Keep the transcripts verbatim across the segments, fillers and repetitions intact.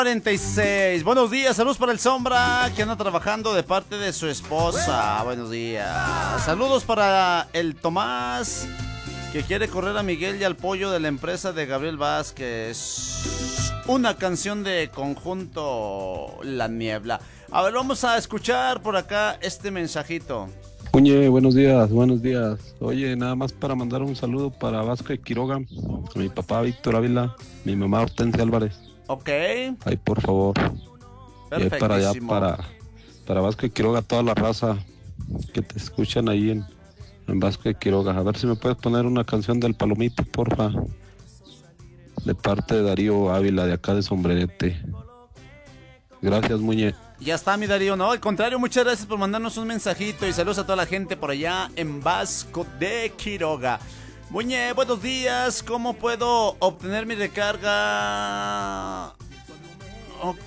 cuarenta y seis. Buenos días, saludos para el Sombra que anda trabajando de parte de su esposa. Buenos días. Saludos para el Tomás que quiere correr a Miguel y al Pollo de la empresa de Gabriel Vázquez. Una canción de conjunto La Niebla. A ver, vamos a escuchar por acá este mensajito. Oye, buenos días, buenos días. Oye, nada más para mandar un saludo para Vasco de Quiroga, a mi papá Víctor Ávila, mi mamá Hortensia Álvarez. Ok. Ahí, por favor. Y ahí para allá, para, para Vasco de Quiroga, toda la raza que te escuchan ahí en, en Vasco de Quiroga. A ver si me puedes poner una canción del Palomito, porfa. De parte de Darío Ávila, de acá de Sombrerete. Gracias, Muñe. Ya está, mi Darío. No, al contrario, muchas gracias por mandarnos un mensajito y saludos a toda la gente por allá en Vasco de Quiroga. Muñe, buenos días. ¿Cómo puedo obtener mi recarga? Ok.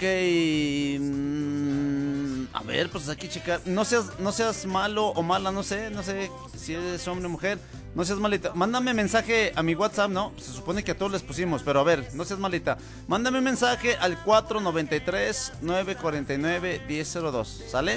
Mm, a ver, pues aquí checar. No seas, no seas malo o mala, no sé, no sé si eres hombre o mujer. No seas malita. Mándame mensaje a mi WhatsApp, ¿no? Se supone que a todos les pusimos, pero a ver, no seas malita. Mándame mensaje al cuatro noventa y tres, nueve cuarenta y nueve, diez cero dos. ¿Sale?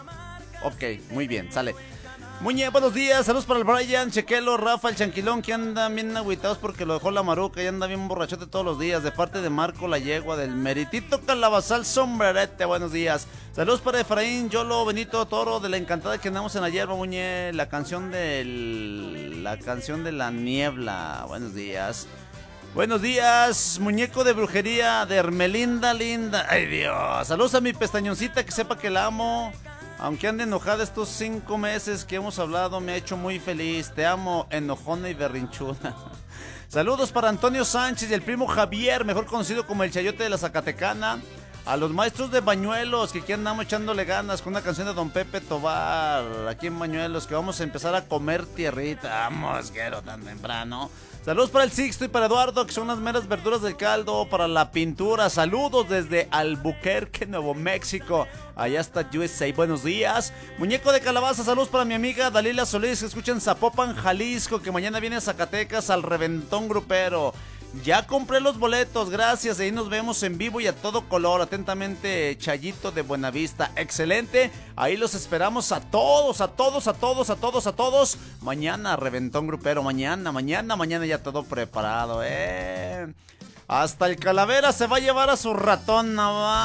Ok, muy bien, sale. Muñe, buenos días, saludos para el Brian, Chequelo, Rafa, el Chanquilón, que andan bien agüitados porque lo dejó la Maruca y anda bien borrachote todos los días, de parte de Marco La Yegua, del Meritito Calabazal Sombrerete. Buenos días, saludos para Efraín, Yolo, Benito Toro, de la Encantada que andamos en la hierba. Muñe, la canción del... la canción de La Niebla. Buenos días. Buenos días, muñeco de brujería de Hermelinda Linda. Ay, Dios, saludos a mi pestañoncita, que sepa que la amo. Aunque ande enojada estos cinco meses que hemos hablado, me ha hecho muy feliz. Te amo, enojona y berrinchuda. Saludos para Antonio Sánchez y el primo Javier, mejor conocido como el Chayote de la Zacatecana. A los maestros de Bañuelos, que aquí andamos echándole ganas con una canción de Don Pepe Tobar. Aquí en Bañuelos, que vamos a empezar a comer tierrita. Vamos, quiero tan temprano. Saludos para el Sixto y para Eduardo, que son las meras verduras del caldo. Para la pintura, saludos desde Albuquerque, Nuevo México. Allá está U S A. Buenos días. Muñeco de calabaza, saludos para mi amiga Dalila Solís, que escucha en Zapopan, Jalisco, que mañana viene a Zacatecas al Reventón Grupero. Ya compré los boletos, gracias. Ahí nos vemos en vivo y a todo color. Atentamente, Chayito de Buenavista. Excelente. Ahí los esperamos a todos, a todos, a todos, a todos, a todos. Mañana, Reventón Grupero. Mañana, mañana, mañana ya todo preparado, eh. Hasta el Calavera se va a llevar a su ratón.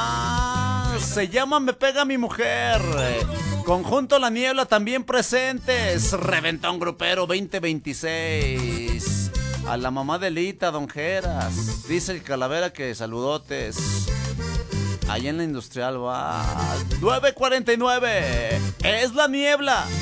¿No? Se llama Me Pega Mi Mujer. Conjunto La Niebla también presentes. Reventón Grupero veinte veintiséis. A la mamá de Lita, Don Geras. Dice el Calavera que saludotes. Allá en la Industrial va. nueve cuarenta y nueve. Es La Niebla.